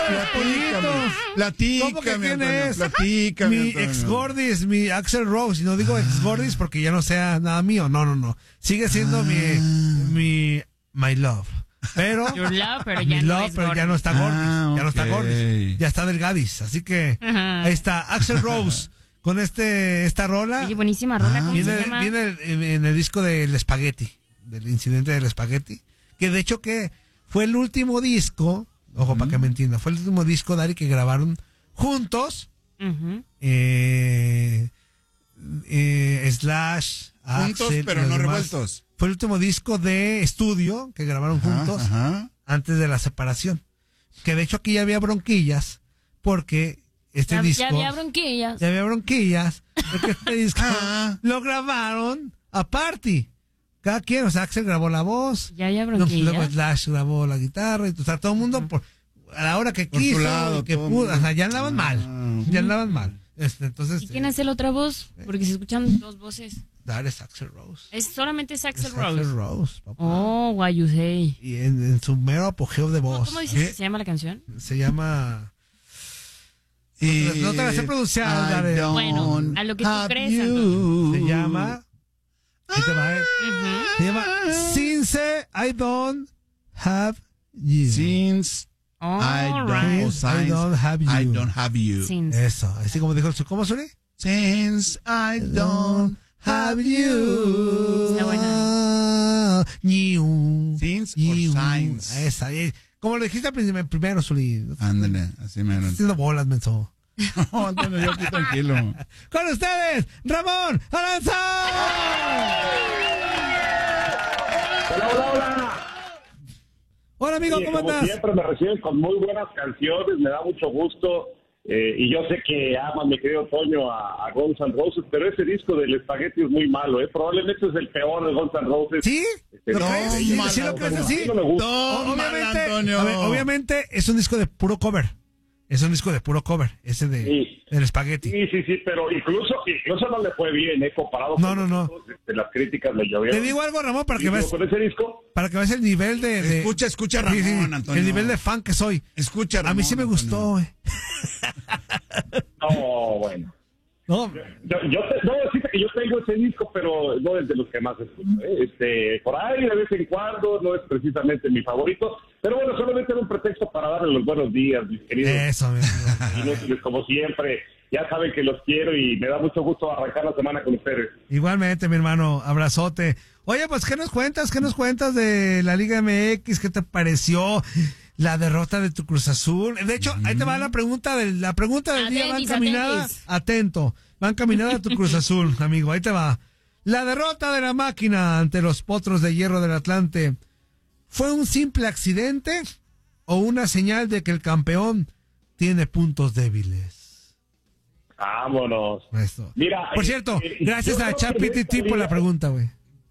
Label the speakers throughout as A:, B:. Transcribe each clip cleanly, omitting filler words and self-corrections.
A: Platícame,
B: ¿Cómo que quién
A: Antonio,
B: es?
A: platícame,
B: Mi
A: Antonio.
B: ex Gordis, mi Axel Rose. Y no digo ex Gordis porque ya no sea nada mío. No. Sigue siendo my love. Pero
C: Your love, pero
B: mi
C: ya no
B: love,
C: es
B: pero ya no está
A: Gordis.
B: Gordis. Ya no está
A: Ok.
B: Gordis. Ya está Delgadis. Así que
C: Ajá.
B: ahí está Axel Rose con esta rola.
C: Oye, buenísima rola, ¿cómo se
B: Viene,
C: llama?
B: viene en el disco del Spaghetti, del incidente del Spaghetti, que de hecho que fue el último disco, ojo para que me entienda, fue el último disco, Dari, que grabaron juntos,
C: Ujú.
B: Slash,
A: Juntos,
B: Axel,
A: pero
B: y los
A: no
B: demás.
A: revueltos.
B: Fue el último disco de estudio que grabaron juntos
A: Ajá.
B: antes de la separación, que de hecho aquí ya había bronquillas, porque este disco...
C: Ya había bronquillas.
B: Ya había bronquillas, porque este disco
A: Ah.
B: lo grabaron aparte. Cada quien, o sea, Axel grabó la voz,
C: Ya había
B: luego
C: bronquillas.
B: Slash grabó la guitarra, y, o sea, todo el mundo a la hora que
A: Por su
B: quiso,
A: lado,
B: y que
A: todo el
B: pudo,
A: mundo.
B: o sea, ya andaban mal, ya andaban mal. Entonces,
C: ¿Y quién hace la otra voz? Porque se escuchan dos voces.
B: Dar es Axel Rose.
C: Solamente es Axel
B: Es
C: Rose.
B: Axl Rose, papá.
C: Oh, why you say.
B: Y en su mero apogeo de voz.
C: ¿Cómo dices que se llama la canción?
B: Se llama... No te la sé pronunciar, Dare.
C: Bueno, a lo que tú crees,
B: Se llama... Ahí te va, Se llama Since I Don't Have You.
A: Since I don't have you.
C: Since.
B: Eso, así como dijo, ¿cómo suena?
A: Since I don't have you.
C: Está buena.
A: Since or signs.
B: Esa, como lo dijiste al principio, primero, Zuli.
A: Ándale, así me lo
B: Haciendo bolas, menso.
A: No, Antonio, yo aquí tranquilo.
B: Con ustedes, Ramón Aranza.
D: Hola.
B: Hola, amigo,
D: Sí,
B: ¿cómo
D: como
B: andas?
D: siempre me reciben con muy buenas canciones, me da mucho gusto. Y yo sé que ama mi querido Toño a Guns N' Roses, pero ese disco del Spaghetti es muy malo, Probablemente es el peor de Guns N' Roses.
B: ¿Sí? ¿Lo
D: No,
B: crees?
D: muy
B: ¿Sí,
D: malo,
B: ¿sí lo crees
D: pero
B: así?
D: no me gusta.
B: Obviamente,
A: Antonio.
B: a ver, obviamente es un disco de puro cover. Es un disco de puro cover, ese
D: Sí.
B: del Spaghetti.
D: Sí, pero incluso no le fue bien, comparado
B: No,
D: con
B: no.
D: otros, las críticas le llovieron.
B: Te digo algo, Ramón, para que veas
D: Con ese disco,
B: el nivel de...
A: Escucha, Ramón,
B: Sí,
A: Antonio.
B: el nivel de fan que soy.
A: Escucha, Ramón,
B: A mí sí me gustó,
D: no, bueno.
B: No,
D: Yo debo decirte que yo tengo ese disco, pero no es de los que más escucho. Por ahí de vez en cuando, no es precisamente mi favorito, pero bueno, solamente era un pretexto para darle los buenos días, mis queridos
B: eso, mi amigo.
D: inútiles, como siempre. Ya saben que los quiero y me da mucho gusto arrancar la semana con ustedes.
B: Igualmente, mi hermano, abrazote. Oye, pues, ¿qué nos cuentas? ¿Qué nos cuentas de la Liga MX? ¿Qué te pareció la derrota de tu Cruz Azul? De hecho, ahí te va la pregunta del día, va encaminada, atento, va encaminada a tu Cruz Azul, amigo, ahí te va. La derrota de la máquina ante los Potros de Hierro del Atlante, ¿fue un simple accidente o una señal de que el campeón tiene puntos débiles?
D: Vámonos.
B: Eso.
D: Mira,
B: Por cierto, gracias
D: yo
B: a
D: creo que en
B: ChatGPT
D: esta
B: por la
D: liga-
B: pregunta, güey.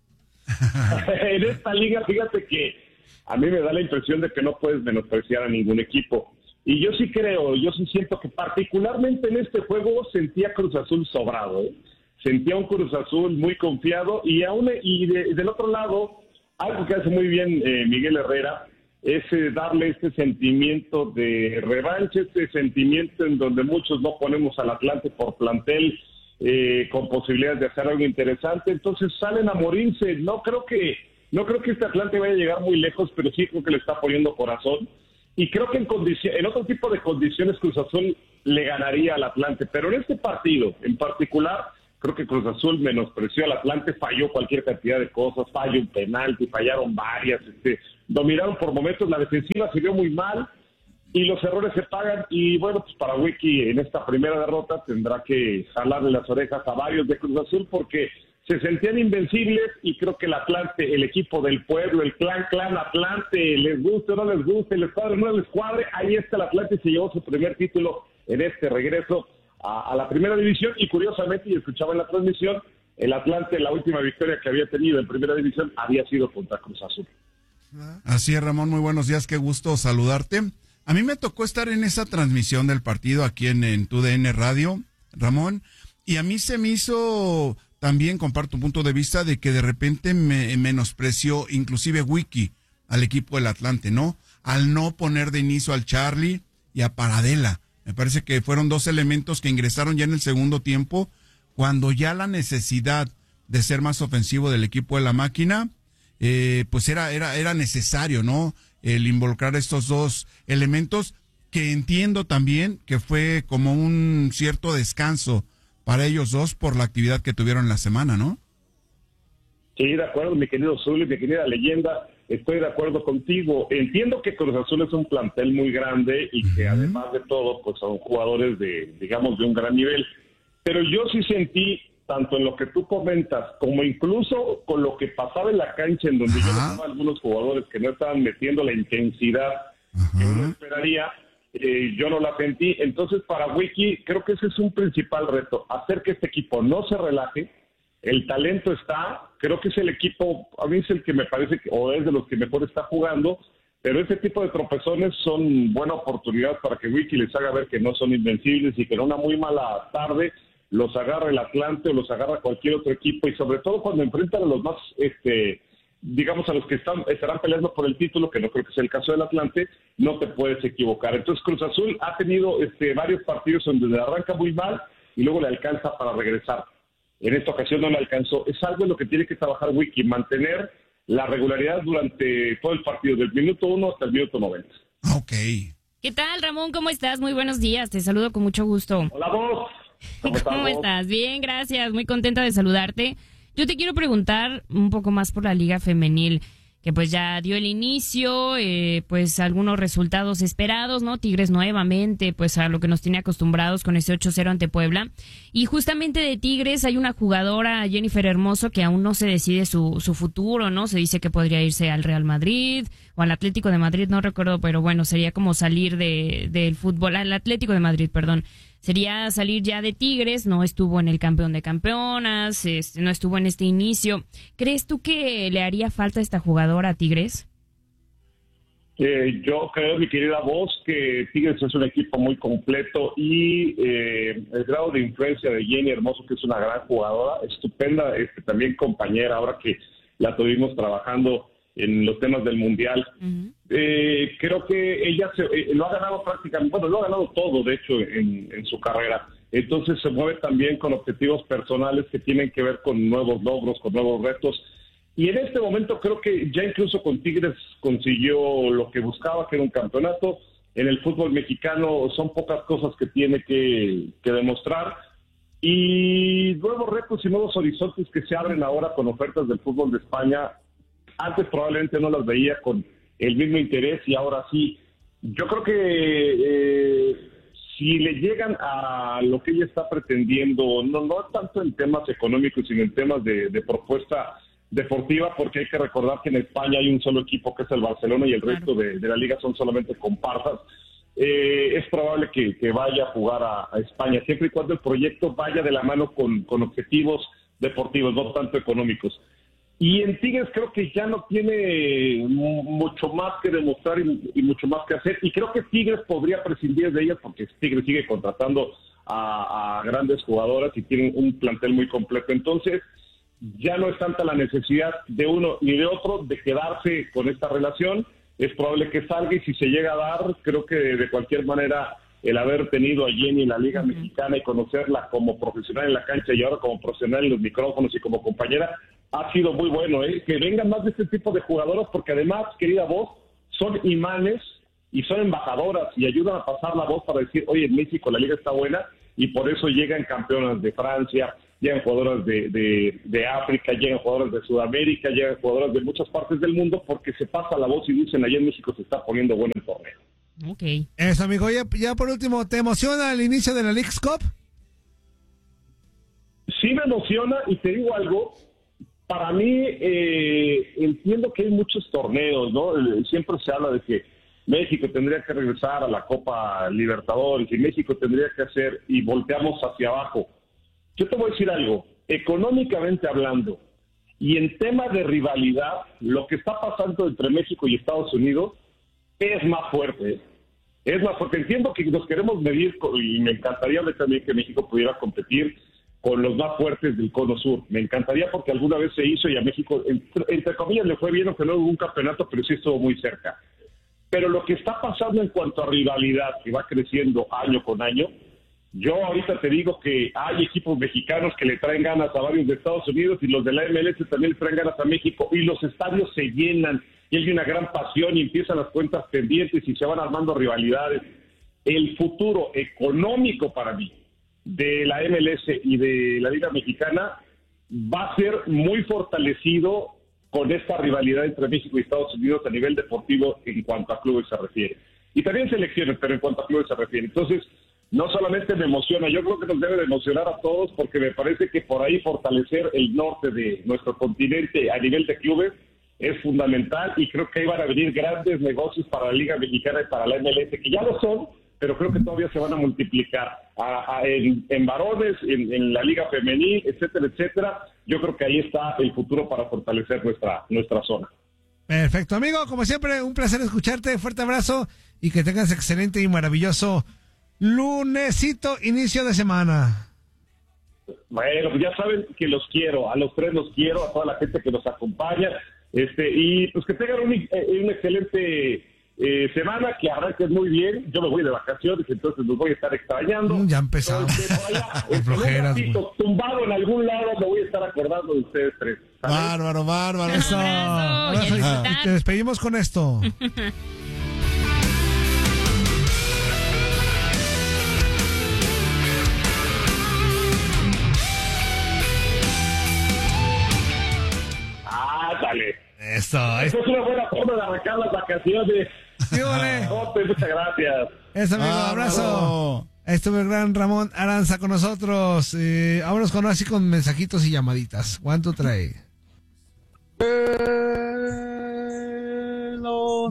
D: En esta liga, fíjate que a mí me da la impresión de que no puedes menospreciar a ningún equipo. Y yo sí siento que particularmente en este juego sentía Cruz Azul sobrado. Sentía un Cruz Azul muy confiado y del otro lado, algo que hace muy bien Miguel Herrera es darle este sentimiento de revancha, este sentimiento en donde muchos no ponemos al Atlante por plantel, con posibilidades de hacer algo interesante, entonces salen a morirse. No creo que este Atlante vaya a llegar muy lejos, pero sí creo que le está poniendo corazón, y creo que en otro tipo de condiciones Cruz Azul le ganaría al Atlante, pero en este partido en particular creo que Cruz Azul menospreció al Atlante, falló cualquier cantidad de cosas, falló un penalti, fallaron varias, dominaron por momentos, la defensiva se vio muy mal y los errores se pagan. Y bueno, pues para Wiki en esta primera derrota tendrá que jalarle las orejas a varios de Cruz Azul porque se sentían invencibles, y creo que el Atlante, el equipo del pueblo, el clan Atlante, les guste o no les guste, les cuadre o no les cuadre, ahí está el Atlante, se llevó su primer título en este regreso a la primera división. Y curiosamente, y escuchaba en la transmisión, el Atlante, la última victoria que había tenido en primera división había sido contra Cruz Azul.
A: Así es, Ramón, muy buenos días, qué gusto saludarte. A mí me tocó estar en esa transmisión del partido aquí en TUDN Radio, Ramón, y a mí se me hizo, también comparto un punto de vista de que de repente me menospreció inclusive Wiki al equipo del Atlante, ¿no? Al no poner de inicio al Charlie y a Paradela. Me parece que fueron dos elementos que ingresaron ya en el segundo tiempo, cuando ya la necesidad de ser más ofensivo del equipo de la máquina, pues era necesario, ¿no? El involucrar estos dos elementos, que entiendo también que fue como un cierto descanso para ellos dos por la actividad que tuvieron en la semana, ¿no?
D: Sí, de acuerdo, mi querido Zuli, mi querida leyenda, estoy de acuerdo contigo. Entiendo que Cruz Azul es un plantel muy grande y que además de todo, pues son jugadores de un gran nivel. Pero yo sí sentí, tanto en lo que tú comentas, como incluso con lo que pasaba en la cancha, en donde yo notaba algunos jugadores que no estaban metiendo la intensidad que uno esperaría, yo no la sentí. Entonces, para Wiki, creo que ese es un principal reto, hacer que este equipo no se relaje. El talento está, creo que es el equipo, a mí es el que me parece, o es de los que mejor está jugando, pero ese tipo de tropezones son buena oportunidad para que Wiki les haga ver que no son invencibles y que en una muy mala tarde los agarra el Atlante o los agarra cualquier otro equipo, y sobre todo cuando enfrentan a los más, digamos, a los que estarán peleando por el título, que no creo que sea el caso del Atlante, no te puedes equivocar. Entonces Cruz Azul ha tenido varios partidos donde le arranca muy mal y luego le alcanza para regresar. En esta ocasión no le alcanzó. Es algo en lo que tiene que trabajar Wiki, mantener la regularidad durante todo el partido, del minuto 1 hasta el minuto 90.
A: Ok.
C: ¿Qué tal, Ramón? ¿Cómo estás? Muy buenos días. Te saludo con mucho gusto.
D: Hola, vos.
C: ¿Cómo estás? Bien, gracias. Muy contenta de saludarte. Yo te quiero preguntar un poco más por la Liga Femenil, que pues ya dio el inicio, pues algunos resultados esperados, ¿no? Tigres nuevamente, pues a lo que nos tiene acostumbrados con ese 8-0 ante Puebla. Y justamente de Tigres hay una jugadora, Jennifer Hermoso, que aún no se decide su futuro, ¿no? Se dice que podría irse al Real Madrid o al Atlético de Madrid, no recuerdo, pero bueno, sería como salir del fútbol, al Atlético de Madrid, perdón. Sería salir ya de Tigres, no estuvo en el campeón de campeonas, no estuvo en este inicio. ¿Crees tú que le haría falta a esta jugadora a Tigres?
D: Yo creo, mi querida voz, que Tigres es un equipo muy completo y el grado de influencia de Jenny Hermoso, que es una gran jugadora, estupenda, también compañera, ahora que la tuvimos trabajando en los temas del Mundial. Creo que ella lo ha ganado prácticamente, bueno, lo ha ganado todo, de hecho, en su carrera. Entonces se mueve también con objetivos personales que tienen que ver con nuevos logros, con nuevos retos. Y en este momento creo que ya incluso con Tigres consiguió lo que buscaba, que era un campeonato. En el fútbol mexicano son pocas cosas que tiene que demostrar. Y nuevos retos y nuevos horizontes que se abren ahora con ofertas del fútbol de España. Antes probablemente no las veía con el mismo interés y ahora sí. Yo creo que si le llegan a lo que ella está pretendiendo, no tanto en temas económicos, sino en temas de propuesta deportiva, porque hay que recordar que en España hay un solo equipo que es el Barcelona y el resto de la liga son solamente comparsas. Es probable que vaya a jugar a España, siempre y cuando el proyecto vaya de la mano con objetivos deportivos, no tanto económicos. Y en Tigres creo que ya no tiene mucho más que demostrar y mucho más que hacer. Y creo que Tigres podría prescindir de ellas porque Tigres sigue contratando a grandes jugadoras y tienen un plantel muy completo. Entonces, ya no es tanta la necesidad de uno ni de otro de quedarse con esta relación. Es probable que salga y si se llega a dar, creo que de cualquier manera el haber tenido a Jenny en la Liga Mexicana y conocerla como profesional en la cancha y ahora como profesional en los micrófonos y como compañera, ha sido muy bueno, que vengan más de este tipo de jugadoras, porque además, querida voz, son imanes y son embajadoras y ayudan a pasar la voz para decir, oye, en México la liga está buena, y por eso llegan campeonas de Francia, llegan jugadoras de África, llegan jugadoras de Sudamérica, llegan jugadoras de muchas partes del mundo, porque se pasa la voz y dicen, allá en México se está poniendo bueno el torneo.
C: Ok.
B: Eso, amigo. Ya por último, ¿te emociona el inicio de la Leagues Cup?
D: Sí me emociona, y te digo algo, para mí entiendo que hay muchos torneos, ¿no? Siempre se habla de que México tendría que regresar a la Copa Libertadores y México tendría que hacer, y volteamos hacia abajo. Yo te voy a decir algo, económicamente hablando y en tema de rivalidad, lo que está pasando entre México y Estados Unidos es más fuerte. Es más fuerte. Entiendo que nos queremos medir y me encantaría ver también que México pudiera competir con los más fuertes del Cono Sur. Me encantaría porque alguna vez se hizo y a México, entre comillas, le fue bien, aunque no hubo un campeonato, pero sí estuvo muy cerca. Pero lo que está pasando en cuanto a rivalidad, que va creciendo año con año, yo ahorita te digo que hay equipos mexicanos que le traen ganas a varios de Estados Unidos y los de la MLS también le traen ganas a México y los estadios se llenan y hay una gran pasión y empiezan las cuentas pendientes y se van armando rivalidades. El futuro económico para mí de la MLS y de la Liga Mexicana va a ser muy fortalecido con esta rivalidad entre México y Estados Unidos a nivel deportivo en cuanto a clubes se refiere. Y también selecciones, pero en cuanto a clubes se refiere. Entonces, no solamente me emociona, yo creo que nos debe de emocionar a todos porque me parece que por ahí fortalecer el norte de nuestro continente a nivel de clubes es fundamental y creo que ahí van a venir grandes negocios para la Liga Mexicana y para la MLS, que ya lo son, pero creo que todavía se van a multiplicar en varones, en la Liga Femenil, etcétera, etcétera. Yo creo que ahí está el futuro para fortalecer nuestra zona.
B: Perfecto, amigo, como siempre, un placer escucharte, fuerte abrazo y que tengas excelente y maravilloso lunesito, inicio de semana.
D: Bueno, pues ya saben que los quiero, a los tres los quiero, a toda la gente que nos acompaña, y pues que tengan un excelente semana, que arranques muy bien. Yo me voy de vacaciones, entonces los voy a estar extrañando.
B: Ya empezamos.
D: Flojeras, tumbado en algún lado, me voy a estar acordando de ustedes tres. ¿Sabes?
A: Bárbaro.
B: Eso. Y te despedimos con esto.
D: Dale.
B: Eso
D: Es una buena forma de arrancar las vacaciones.
B: Sí, vale.
D: Muchas gracias.
B: Eso, amigo, abrazo. Estuvo el gran Ramón Aranza con nosotros. Vámonos con mensajitos y llamaditas. ¿Cuánto trae?
E: Hello,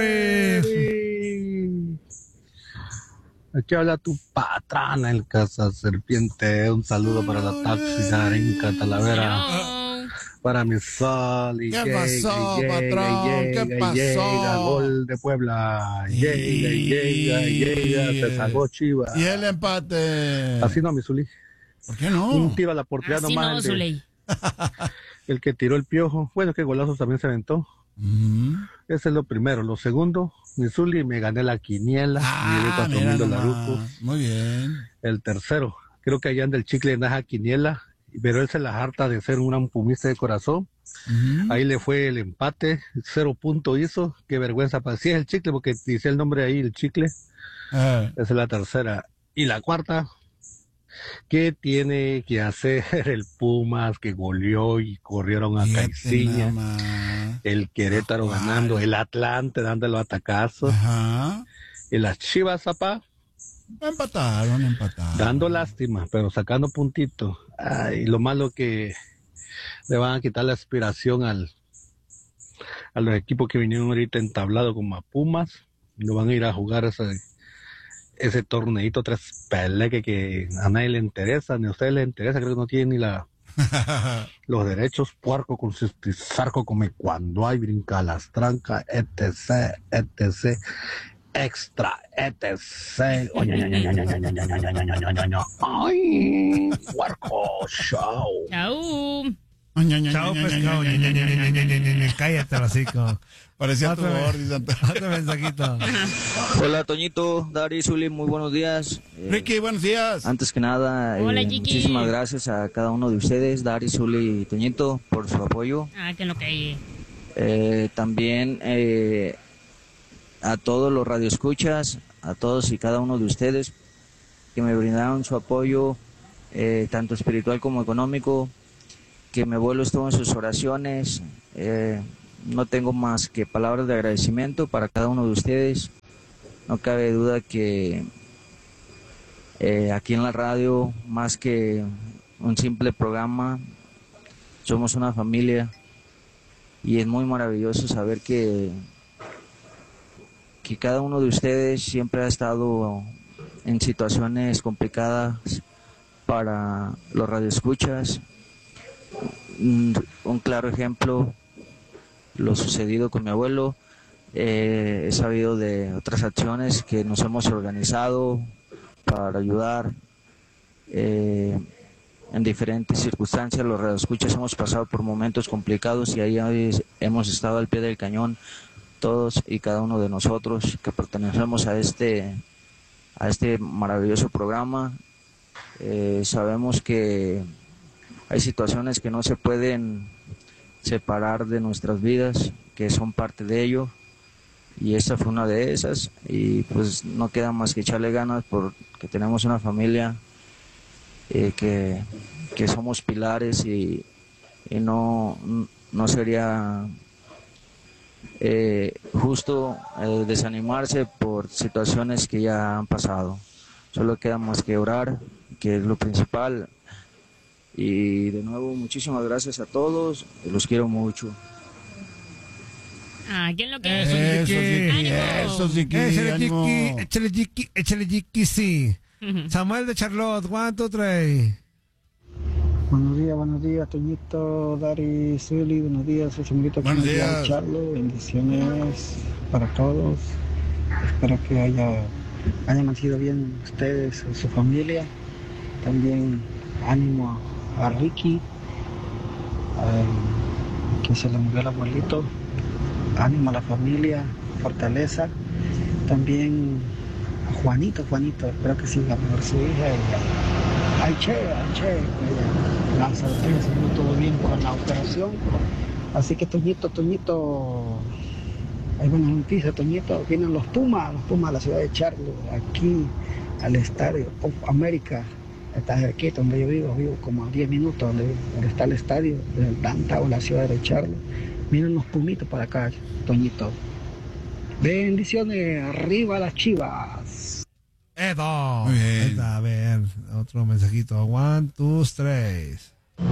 E: Derry. Aquí habla tu patrona, el Casa Serpiente. Un saludo para la taxi Arenca Talavera. Para mi sol y
A: ¿Qué pasó, patrón? ¿Qué pasó?
E: llega, gol de Puebla, llega, se salvó Chivas.
A: Y el empate.
E: Así no, mi Zuli.
A: ¿Por qué no?
E: Un tiro a la portería
C: Así
E: nomás.
C: no, Zuley.
E: El que tiró el Piojo. Bueno, que golazos también se aventó. Ese es lo primero. Lo segundo, mi Zuli, me gané la quiniela. Me llevé $4,000.
A: Muy bien.
E: El tercero, creo que allá anda el chicle en esa quiniela. Pero él se la harta de ser un pumista de corazón. Ahí le fue el empate, 0 punto hizo. Qué vergüenza, sí es el chicle, porque dice el nombre ahí, el chicle. Esa es la tercera. Y la cuarta, ¿qué tiene que hacer el Pumas que goleó y corrieron a Caiciña? El Querétaro ganando, el Atlante dándolo a tacazos. Y las Chivas, zapá.
A: Empataron.
E: Dando lástima, pero sacando puntitos. Ay, lo malo que le van a quitar la aspiración a los equipos que vinieron ahorita entablado como a Pumas. No van a ir a jugar ese torneito 3 peleques que a nadie le interesa, ni a ustedes les interesa, creo que no tienen ni los derechos. Puerco con su zarco come cuando hay, brinca las trancas, etc. Extra, etc. Ay, puerco, chao.
C: Chau.
B: Chao, pescado. Cállate, hocico.
A: Parecía tu Gordis.
B: Otro mensajito.
F: Hola, Toñito, Dari, Zuli, muy buenos días.
A: Ricky, buenos días.
F: Antes que nada,
C: Hola, Kiki.
F: muchísimas gracias a cada uno de ustedes, Dari, Zuli y Toñito, por su apoyo.
C: Que lo que...
F: También a todos los radioescuchas, a todos y cada uno de ustedes que me brindaron su apoyo, tanto espiritual como económico, que mi abuelo estuvo en sus oraciones. No tengo más que palabras de agradecimiento para cada uno de ustedes. No cabe duda que aquí en la radio, más que un simple programa, somos una familia, y es muy maravilloso saber que cada uno de ustedes siempre ha estado en situaciones complicadas para los radioescuchas. Un claro ejemplo, lo sucedido con mi abuelo. He sabido de otras acciones que nos hemos organizado para ayudar en diferentes circunstancias. Los radioescuchas hemos pasado por momentos complicados y ahí hemos estado al pie del cañón, todos y cada uno de nosotros que pertenecemos a este maravilloso programa. Sabemos que hay situaciones que no se pueden separar de nuestras vidas, que son parte de ello, y esta fue una de esas, y pues no queda más que echarle ganas porque tenemos una familia que somos pilares y no sería justo desanimarse por situaciones que ya han pasado. Solo queda más que orar, que es lo principal. Y de nuevo, muchísimas gracias a todos, los quiero mucho.
C: ¿Quién lo quiere?
A: Eso sí que ánimo.
B: Échale Jiki, sí. Samuel de Charlotte, 1, 2, 3.
G: Buenos días, Toñito, Dari, Zuli, buenos días, el señorito
A: Buenos días.
G: Charlo, bendiciones para todos. Espero que hayan nacido bien ustedes, su familia. También ánimo a Ricky, que se le murió el abuelito. Ánimo a la familia, fortaleza. También a Juanito, espero que siga mejor su hija. Aiche, gracias a Dios, salió todo bien con la operación. Así que Toñito, hay buenas noticias, Toñito. Vienen los Pumas a la ciudad de Charlo, aquí al estadio of America. Está cerquita donde yo vivo como a 10 minutos donde está el estadio del Downtown, la ciudad de Charlo. Vienen los Pumitos para acá, Toñito. Bendiciones, arriba las Chivas.
B: Edo.
A: Muy bien.
B: A ver, otro mensajito. 1, 2, 3.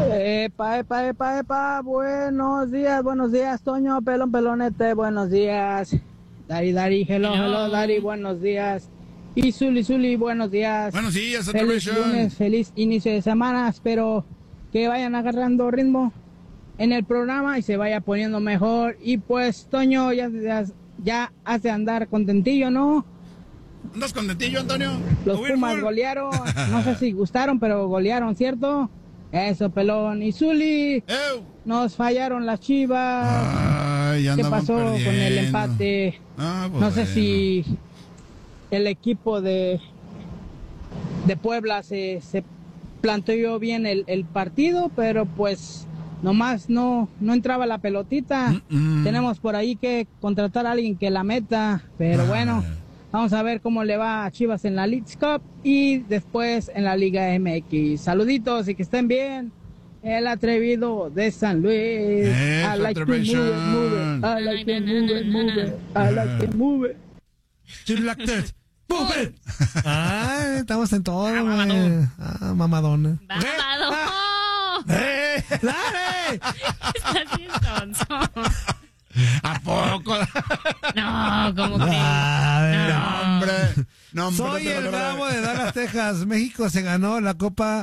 H: Epa, buenos días, Toño, pelonete, buenos días. Dari, hello, Dari, buenos días. Y Zuli, buenos días.
A: Buenos días,
H: feliz lunes, feliz inicio de semana, espero que vayan agarrando ritmo en el programa y se vaya poniendo mejor. Y pues, Toño, ya hace andar contentillo, ¿no?
A: ¿Andas contentillo, Antonio?
H: Los Pumas golearon, no sé si gustaron, pero golearon, ¿cierto? Eso, pelón. Y Zuli, nos fallaron las Chivas.
A: Ay, ya
H: ¿qué pasó
A: perdiendo
H: con el empate?
A: Pues
H: no sé si el equipo de Puebla se planteó bien el partido, pero pues nomás no entraba la pelotita. Tenemos por ahí que contratar a alguien que la meta, pero bueno, vamos a ver cómo le va a Chivas en la Leagues Cup y después en la Liga MX. Saluditos y que estén bien. El atrevido de San Luis. I like to move it. I like to move it. I like to move it.
B: You like that? Move it. Estamos en todo, mamadona. ¡Dale!
C: Estás bien tonto.
A: ¿A poco?
C: No, ¿cómo crees?
A: No, hombre.
B: Soy el Bravo de Dallas, Texas. México se ganó la Copa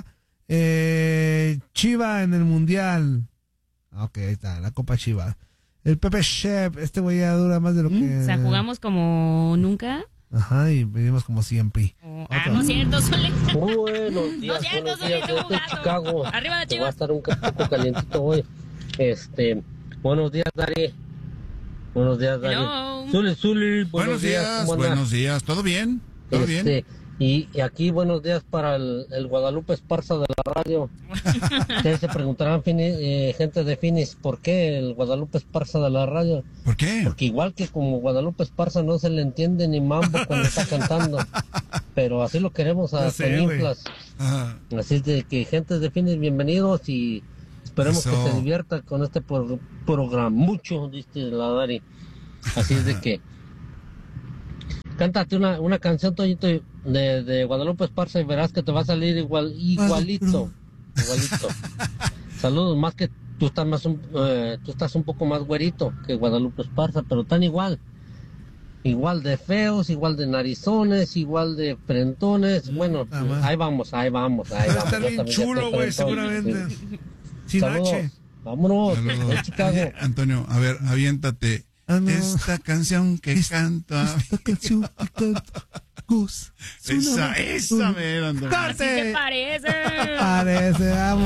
B: Chiva en el Mundial. Ok, ahí está, la Copa Chiva. El Pepe Chef, este güey ya dura más de lo que...
C: O sea, jugamos como nunca.
B: Ajá, y venimos como siempre.
C: No es cierto, Zuli.
I: Buenos días, desde Chicago.
C: Arriba de Chivas.
I: Va a estar un poco calientito hoy. Buenos días, Dari. Buenos días, Dari. Zuli.
A: Buenos días. ¿Todo bien? ¿Todo bien?
I: Y aquí buenos días para el Guadalupe Esparza de la radio. Ustedes se preguntarán, gente de Phoenix, ¿por qué el Guadalupe Esparza de la radio?
A: ¿Por qué?
I: Porque igual que como Guadalupe Esparza no se le entiende ni mambo cuando está cantando, pero así lo queremos a Toñinflas. Así de que gente de Phoenix, bienvenidos y esperemos que se divierta con este programa. Mucho, dice la Dari. Así es de que cántate una canción, Toñito, de Guadalupe Esparza y verás que te va a salir igualito. Saludos, más que tú estás un poco más güerito que Guadalupe Esparza, pero tan igual de feos, igual de narizones, igual de frentones. Bueno, ahí vamos.
B: Va a estar bien chulo, güey, seguramente.
I: Sí. Saludos. Vámonos. De Chicago.
A: Oye, Antonio, a ver, aviéntate. Esta canción que canta.
B: Esta canción que canta.
A: Esa, mera, Antonio.
C: Así se parece.
B: Parece, vamos.